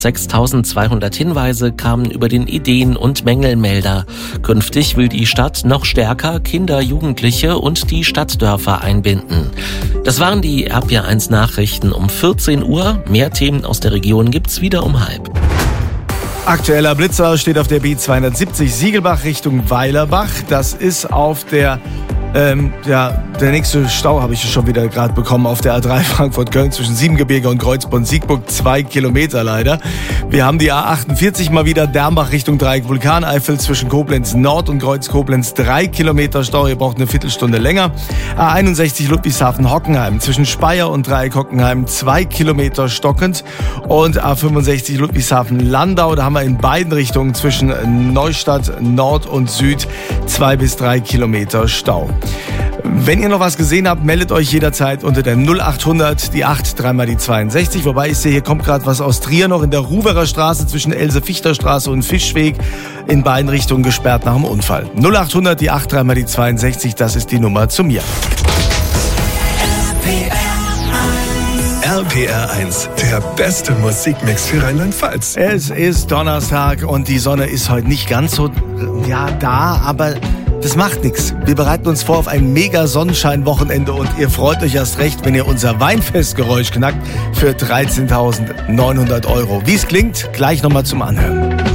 6.200 Hinweise kamen über den Ideen- und Mängelmelder. Künftig will die Stadt noch stärker Kinder, Jugendliche und die Stadtdörfer einbinden. Das waren die RPR1 Nachrichten um 14 Uhr. Mehr Themen aus der Region gibt's wieder um 12:30. Aktueller Blitzer steht auf der B270 Siegelbach Richtung Weilerbach. Das ist auf der der nächste Stau habe ich schon wieder gerade bekommen auf der A3 Frankfurt-Köln zwischen Siebengebirge und Kreuzborn-Siegburg, 2 Kilometer leider. Wir haben die A48 mal wieder Dermbach Richtung Dreieck Vulkaneifel zwischen Koblenz Nord und Kreuz Koblenz, 3 Kilometer Stau, ihr braucht eine Viertelstunde länger. A61 Ludwigshafen-Hockenheim zwischen Speyer und Dreieck Hockenheim, 2 Kilometer stockend. Und A65 Ludwigshafen-Landau, da haben wir in beiden Richtungen zwischen Neustadt Nord und Süd 2 bis 3 Kilometer Stau. Wenn ihr noch was gesehen habt, meldet euch jederzeit unter der 0800 die 8 3 die 62. Wobei ich sehe, hier kommt gerade was aus Trier noch in der Ruwerer Straße zwischen Else-Fichter-Straße und Fischweg in beiden Richtungen gesperrt nach dem Unfall. 0800 die 8 3 die 62, das ist die Nummer zu mir. RPR1, der beste Musikmix für Rheinland-Pfalz. Es ist Donnerstag und die Sonne ist heute nicht ganz so da, aber das macht nichts. Wir bereiten uns vor auf ein mega Sonnenschein-Wochenende und ihr freut euch erst recht, wenn ihr unser Weinfestgeräusch knackt für 13.900 €. Wie es klingt, gleich nochmal zum Anhören.